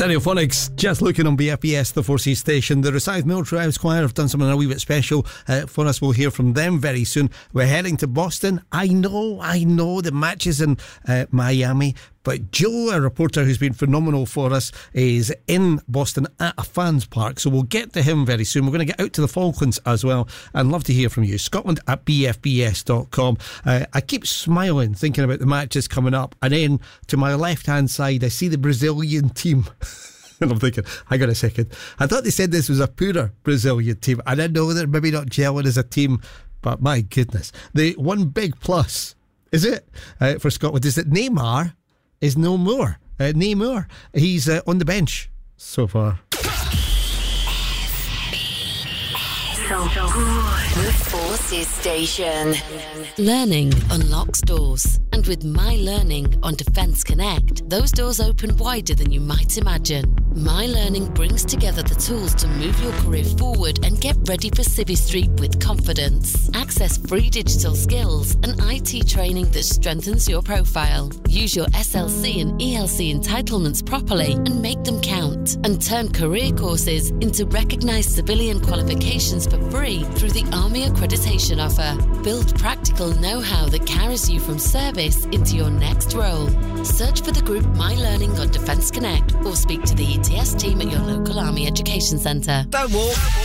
Stereophonics, just looking on BFBS, the 4C station. The Rosyth Military House Choir have done something a wee bit special for us. We'll hear from them very soon. We're heading to Boston. I know, the match is in Miami. But Joe, a reporter who's been phenomenal for us, is in Boston at a fans park. So we'll get to him very soon. We're going to get out to the Falklands as well and love to hear from you. Scotland at bfbs.com. I keep smiling thinking about the matches coming up. And then to my left-hand side, I see the Brazilian team. And I'm thinking, hang on a second. I thought they said this was a poorer Brazilian team. And I know they're maybe not gelling as a team, but my goodness. The one big plus, is it, for Scotland, is that Neymar is no more. Neymar, he's on the bench so far. So good. The Forces Station. Learning unlocks doors. And with My Learning on Defence Connect, those doors open wider than you might imagine. My Learning brings together the tools to move your career forward and get ready for Civvy Street with confidence. Access free digital skills and IT training that strengthens your profile. Use your SLC and ELC entitlements properly and make them count. And turn career courses into recognised civilian qualifications for free through the Army Accreditation Offer. Build practical know-how that carries you from service into your next role. Search for the group My Learning on Defence Connect or speak to the ETS team at your local Army Education Centre. Don't walk.